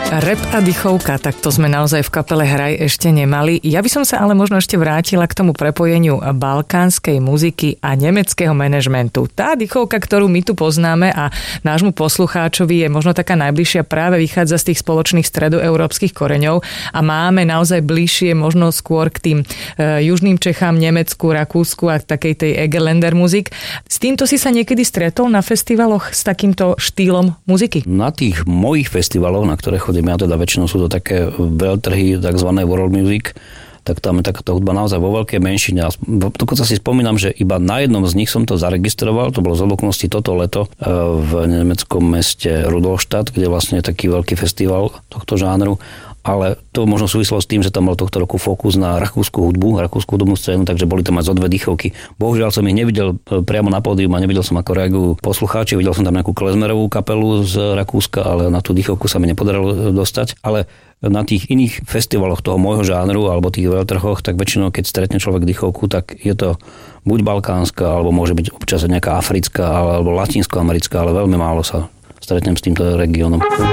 Rap a dychovka, tak to sme naozaj v kapele Hraj ešte nemali. Ja by som sa ale možno ešte vrátila k tomu prepojeniu balkánskej muziky a nemeckého manažmentu. Tá dychovka, ktorú my tu poznáme a nášmu poslucháčovi je možno taká najbližšia, práve vychádza z tých spoločných stredoeurópskych koreňov a máme naozaj bližšie možno skôr k tým južným Čechám, Nemecku, Rakúsku a takej tej Egerländer muzik. S týmto si sa niekedy stretol na festivaloch s takýmto štýlom muziky? Na tých mojich festivaloch, na ktoré chodím ja, teda väčšinou sú to také veľtrhy, takzvané world music, tak tam je takáto hudba naozaj vo veľkej menšine. Dokonca si spomínam, že iba na jednom z nich som to zaregistroval, to bolo z okolností toto leto v nemeckom meste Rudolstadt, kde vlastne je taký veľký festival tohto žánru. Ale to možno súvislo s tým, že tam mal tohto roku fokus na rakúsku hudbu, rakúsku hudobnú scénu, takže boli tam aj zo dve dýchovky. Bohužiaľ som ich nevidel priamo na pódium a nevidel som, ako reagujú poslucháči. Videl som tam nejakú klezmerovú kapelu z Rakúska, ale na tú dýchovku sa mi nepodarilo dostať. Ale na tých iných festivaloch toho môjho žánru alebo tých veľtrhoch, tak väčšinou, keď stretne človek dýchovku, tak je to buď balkánska, alebo môže byť občas nejaká africká alebo latinskoamerická, ale veľmi málo sa stretnem s týmto regiónom.